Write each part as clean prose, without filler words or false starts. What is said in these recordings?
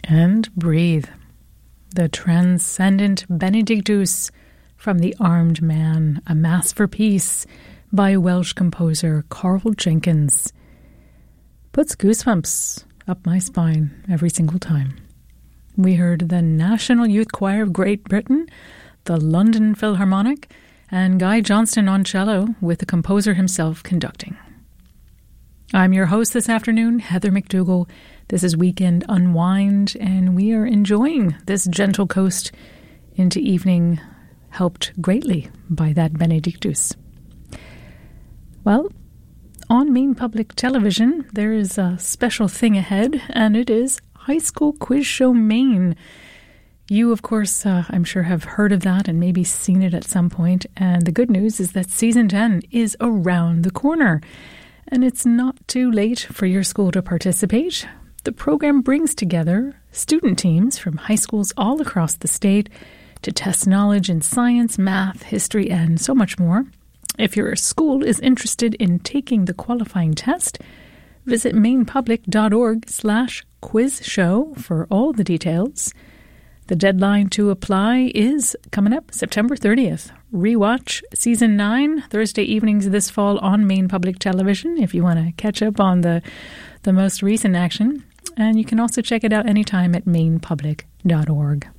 And breathe. The transcendent Benedictus from The Armed Man, A Mass for Peace by Welsh composer Carl Jenkins. Puts goosebumps up my spine every single time. We heard the National Youth Choir of Great Britain, the London Philharmonic, and Guy Johnston on cello with the composer himself conducting. I'm your host this afternoon, Heather McDougall. This is Weekend Unwind, and we are enjoying this gentle coast into evening, helped greatly by that Benedictus. Well, on Maine Public Television, there is a special thing ahead, and it is High School Quiz Show Maine. You, of course, I'm sure have heard of that and maybe seen it at some point, and the good news is that Season 10 is around the corner, and it's not too late for your school to participate. The program brings together student teams from high schools all across the state to test knowledge in science, math, history, and so much more. If your school is interested in taking the qualifying test, visit mainepublic.org/quiz show for all the details. The deadline to apply is coming up September 30th. Rewatch Season 9 Thursday evenings this fall on Maine Public Television if you want to catch up on the most recent action. And you can also check it out anytime at mainepublic.org.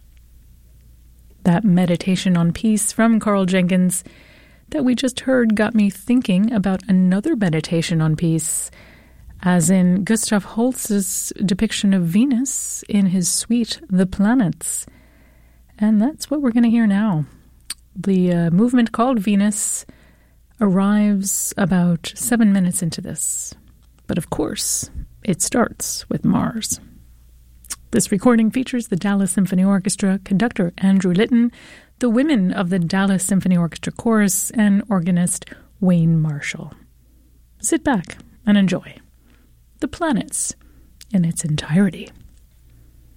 That meditation on peace from Carl Jenkins that we just heard got me thinking about another meditation on peace, as in Gustav Holst's depiction of Venus in his suite, The Planets. And that's what we're going to hear now. The movement called Venus arrives about 7 minutes into this. But of course, it starts with Mars. This recording features the Dallas Symphony Orchestra, conductor Andrew Litton, the women of the Dallas Symphony Orchestra Chorus, and organist Wayne Marshall. Sit back and enjoy The Planets in its entirety.